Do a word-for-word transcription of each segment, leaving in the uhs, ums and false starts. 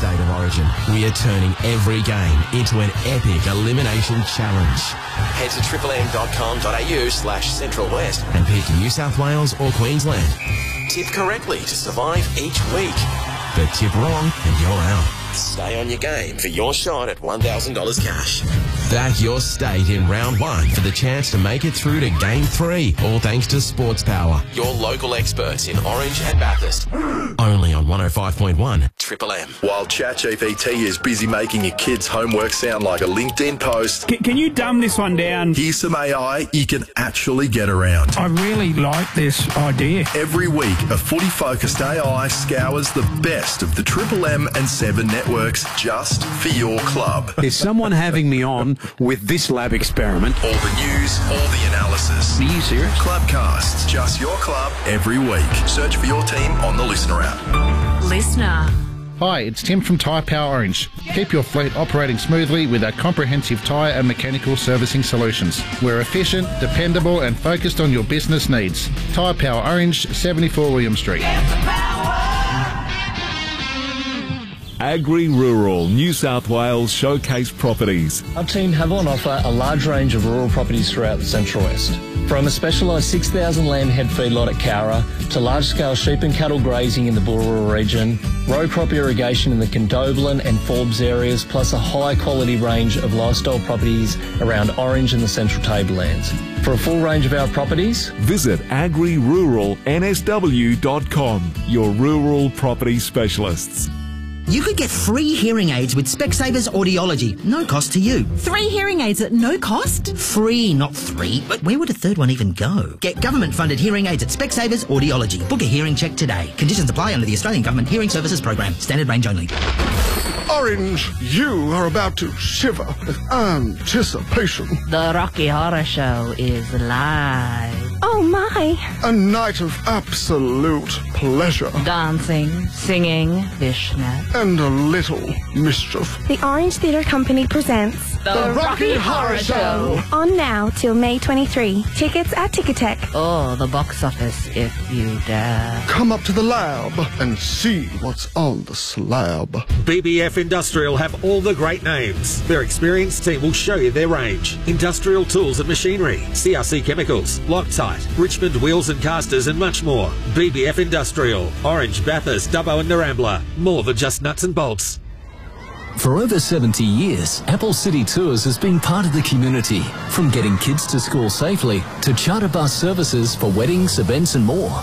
State of Origin, we are turning every game into an epic elimination challenge. Head to triple m dot com dot a u slash central west and pick New South Wales or Queensland. Tip correctly to survive each week. But tip wrong and you're out. Stay on your game for your shot at one thousand dollars cash. Back your state in round one for the chance to make it through to game three, all thanks to Sports Power, your local experts in Orange and Bathurst. Only on one oh five point one Triple M. While ChatGPT is busy making your kids' homework sound like a LinkedIn post, Can, can you dumb this one down? here's some A I you can actually get around. I really like this idea. Every week, a footy-focused A I scours the best of the Triple M and Seven networks just for your club. Is someone having me on with this lab experiment? All the news, all the analysis. Are you serious? Clubcasts, just your club every week. Search for your team on the Listener app. Listener. Hi, it's Tim from Tyre Power Orange. Keep your fleet operating smoothly with our comprehensive tyre and mechanical servicing solutions. We're efficient, dependable and focused on your business needs. Tyre Power Orange, seventy-four William Street. Agri-Rural New South Wales Showcase Properties. Our team have on offer a large range of rural properties throughout the Central West. From a specialised six thousand lamb head feedlot at Cowra to large-scale sheep and cattle grazing in the Burra region, row crop irrigation in the Condobolin and Forbes areas, plus a high-quality range of lifestyle properties around Orange and the Central Tablelands. For a full range of our properties, visit agri rural n s w dot com, your rural property specialists. You could get free hearing aids with Specsavers Audiology. No cost to you. Three hearing aids at no cost? Free, not three. But where would a third one even go? Get government-funded hearing aids at Specsavers Audiology. Book a hearing check today. Conditions apply under the Australian Government Hearing Services Program. Standard range only. Orange, you are about to shiver with anticipation. The Rocky Horror Show is live. Oh my! A night of absolute pleasure. Dancing, singing, fishnet. And a little mischief. The Orange Theatre Company presents The, the Rocky, Rocky Horror Show. On now till May twenty-third. Tickets at Ticketek. Oh, the box office if you dare. Come up to the lab and see what's on the slab. B B F Industrial have all the great names. Their experienced team will show you their range. Industrial tools and machinery, C R C Chemicals, Loctite, Richmond Wheels and Casters and much more. B B F Industrial, Orange, Bathurst, Dubbo and Narambla. More than just nuts and bolts. For over seventy years, Apple City Tours has been part of the community. From getting kids to school safely to charter bus services for weddings, events and more.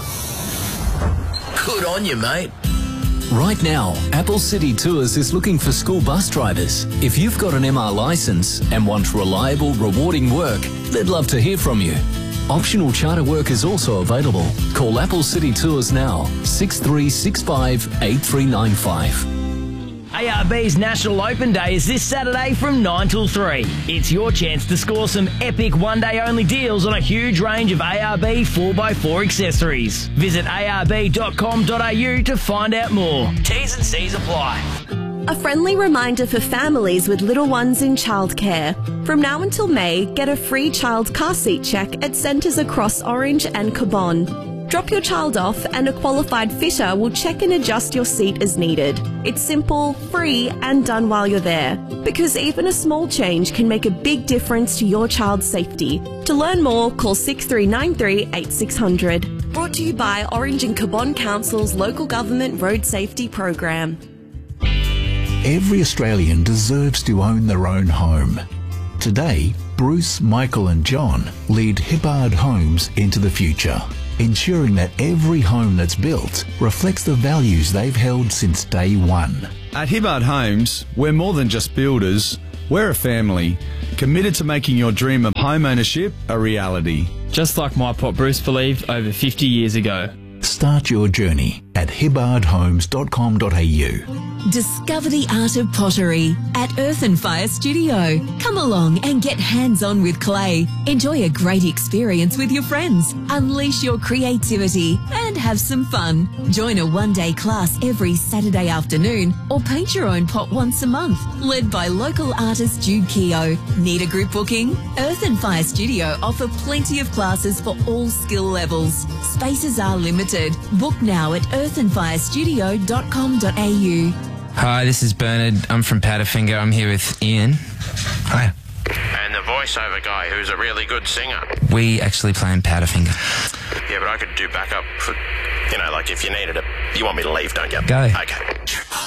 Good on you, mate. Right now, Apple City Tours is looking for school bus drivers. If you've got an M R licence and want reliable, rewarding work, they'd love to hear from you. Optional charter work is also available. Call Apple City Tours now, six three six five, eight three nine five. A R B's National Open Day is this Saturday from nine till three. It's your chance to score some epic one-day only deals on a huge range of A R B four by four accessories. Visit a r b dot com dot a u to find out more. T's and C's apply. A friendly reminder for families with little ones in childcare. From now until May, get a free child car seat check at centres across Orange and Cabon. Drop your child off and a qualified fitter will check and adjust your seat as needed. It's simple, free and done while you're there. Because even a small change can make a big difference to your child's safety. To learn more, call six three nine three, eight six zero zero. Brought to you by Orange and Cabon Council's Local Government Road Safety Program. Every Australian deserves to own their own home. Today, Bruce, Michael and John lead Hibbard Homes into the future, ensuring that every home that's built reflects the values they've held since day one. At Hibbard Homes, we're more than just builders. We're a family, committed to making your dream of home ownership a reality. Just like my pop Bruce believed over fifty years ago. Start your journey at hibbard homes dot com dot a u. Discover the art of pottery at Earth and Fire Studio. Come along and get hands-on with clay. Enjoy a great experience with your friends. Unleash your creativity and have some fun. Join a one-day class every Saturday afternoon or paint your own pot once a month. Led by local artist Jude Keogh. Need a group booking? Earth and Fire Studio offer plenty of classes for all skill levels. Spaces are limited. Book now at earth and fire studio dot com dot a u. Hi, this is Bernard. I'm from Powderfinger. I'm here with Ian. Hi. And the voiceover guy who's a really good singer. We actually play in Powderfinger. Yeah, but I could do backup for, you know, like if you needed it. You want me to leave, don't you? Go. Okay.